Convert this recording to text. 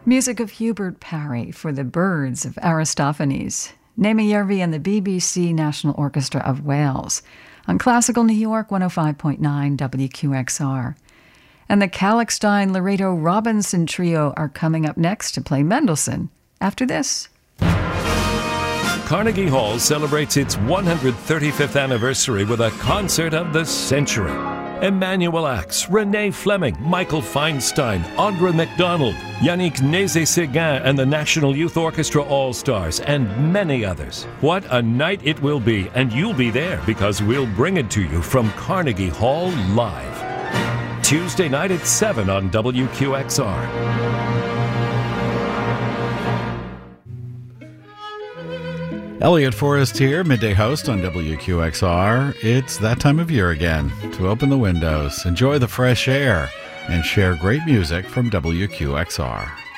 Music of Hubert Parry for the Birds of Aristophanes, Naomi Järvi and the BBC National Orchestra of Wales on Classical New York 105.9 WQXR. And the Kalkstein-Laredo Robinson Trio are coming up next to play Mendelssohn after this. Carnegie Hall celebrates its 135th anniversary with a concert of the century. Emmanuel Ax, Renee Fleming, Michael Feinstein, Audra McDonald, Yannick Nézet-Séguin and the National Youth Orchestra All-Stars, and many others. What a night it will be, and you'll be there because we'll bring it to you from Carnegie Hall live. Tuesday night at 7 on WQXR. Elliot Forrest here, midday host on WQXR. It's that time of year again to open the windows, enjoy the fresh air, and share great music from WQXR.